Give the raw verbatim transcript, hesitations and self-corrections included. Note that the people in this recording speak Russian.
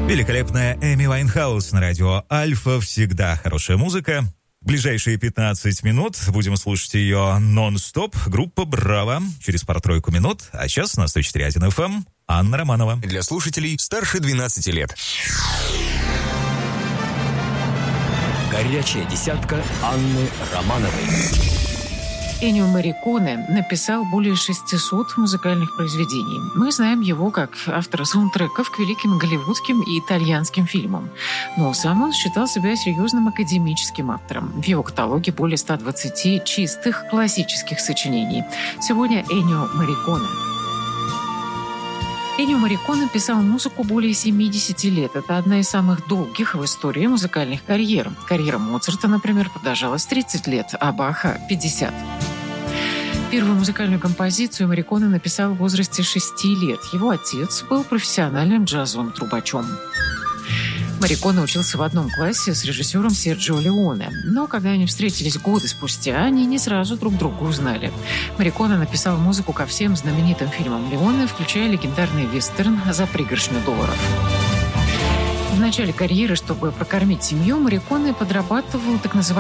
Великолепная Эми Вайнхаус на радио Альфа. Всегда хорошая музыка. В ближайшие пятнадцать минут будем слушать ее нон-стоп. Группа «Браво» через пару-тройку минут. А сейчас на сто четыре точка один эф эм Анна Романова. Для слушателей старше двенадцати лет. Горячая десятка Анны Романовой. Эннио Морриконе написал более шестисот музыкальных произведений. Мы знаем его как автора саундтреков к великим голливудским и итальянским фильмам. Но сам он считал себя серьезным академическим автором. В его каталоге более ста двадцати чистых классических сочинений. Сегодня Эннио Морриконе. Эннио Морриконе писал музыку более семидесяти лет. Это одна из самых долгих в истории музыкальных карьер. Карьера Моцарта, например, продолжалась тридцать лет, а Баха – пятьдесят. Первую музыкальную композицию Морриконе написал в возрасте шести лет. Его отец был профессиональным джазовым трубачом. Морриконе учился в одном классе с режиссером Серджио Леоне. Но когда они встретились годы спустя, они не сразу друг друга узнали. Морриконе написал музыку ко всем знаменитым фильмам Леоне, включая легендарный вестерн «За пригоршню долларов». В начале карьеры, чтобы прокормить семью, Морриконе подрабатывал так называемым